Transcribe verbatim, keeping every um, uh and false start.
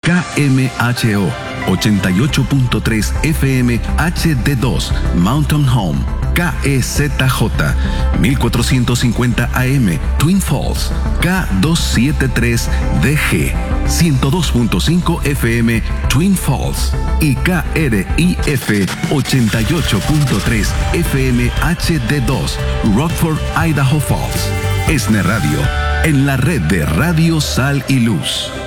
K M H O ochenta y ocho punto tres F M H D dos Mountain Home, K E Z J mil cuatrocientos cincuenta A M Twin Falls, K doscientos setenta y tres D G ciento dos punto cinco F M Twin Falls y K R I F ochenta y ocho punto tres F M H D dos Rockford, Idaho Falls. ESNE Radio, en la red de Radio Sal y Luz.